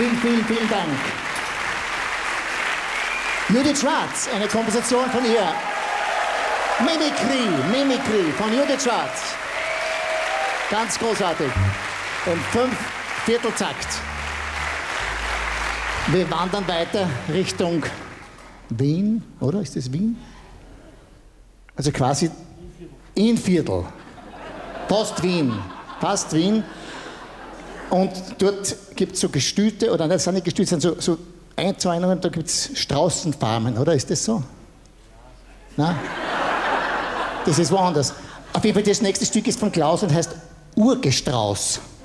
Vielen Dank. Judith Schwarz, eine Komposition von ihr. Mimikry von Judith Schwarz. Ganz großartig. Im 5/4-Takt. Wir wandern weiter Richtung Wien, oder? Ist das Wien? Also quasi Innviertel. Fast Wien. Und dort gibt es so Gestüte, oder das sind nicht Gestüte, das sind so Einzäunungen, da gibt es Straußenfarmen, oder? Ist das so? Nein? Das ist woanders. Auf jeden Fall, das nächste Stück ist von Klaus und heißt Urgestrauß.